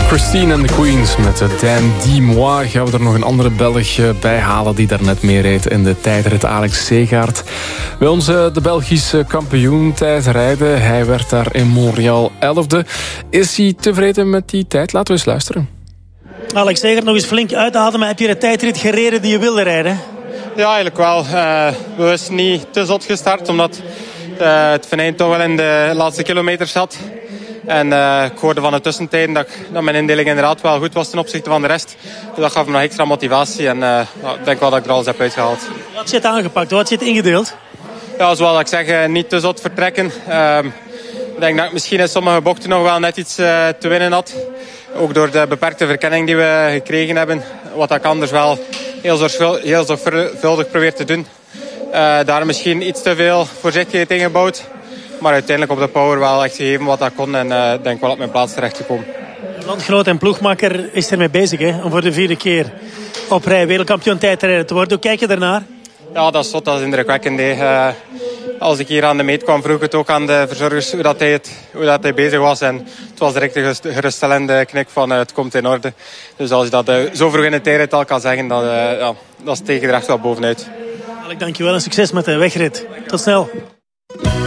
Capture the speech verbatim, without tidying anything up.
Christine and the Queens met Dan Dis-moi. Gaan we er nog een andere Belg bij halen die daarnet meereed in de tijdrit, Alex Segaert. Bij ons de Belgische kampioen tijdrijden. Hij werd daar in Montreal elfde. Is hij tevreden met die tijd? Laten we eens luisteren. Alex Segaert, nog eens flink uitademen. Heb je de tijdrit gereden die je wilde rijden? Ja, eigenlijk wel. Uh, we waren niet te zot gestart, omdat uh, het venijn toch wel in de laatste kilometers zat. En uh, ik hoorde van de tussentijden dat, dat mijn indeling inderdaad wel goed was ten opzichte van de rest. Dus dat gaf me nog extra motivatie en uh, ik denk wel dat ik er alles heb uitgehaald. Wat zit aangepakt? Wat zit ingedeeld? Ja, zoals ik zeg, uh, niet te zot vertrekken. Uh, ik denk dat ik misschien in sommige bochten nog wel net iets uh, te winnen had. Ook door de beperkte verkenning die we gekregen hebben. Wat ik anders wel heel zorgvuldig, heel zorgvuldig probeer te doen. Uh, daar misschien iets te veel voorzichtigheid in gebouwd. Maar uiteindelijk op de power wel echt gegeven wat dat kon. En uh, denk wel op mijn plaats terecht gekomen. Landgenoot en ploegmakker is ermee bezig, hè, om voor de vierde keer op rij wereldkampioen tijdrijden te worden. Hoe kijk je daarnaar? Ja, dat is zot. Dat is indrukwekkend. Uh, als ik hier aan de meet kwam, vroeg ik het ook aan de verzorgers hoe, dat hij, het, hoe dat hij bezig was. En het was direct een geruststellende knik van uh, het komt in orde. Dus als je dat uh, zo vroeg in de tijdrit al kan zeggen, dat, uh, ja, dat steekt er echt wel bovenuit. Alex, dankjewel en succes met de wegrit. Tot snel.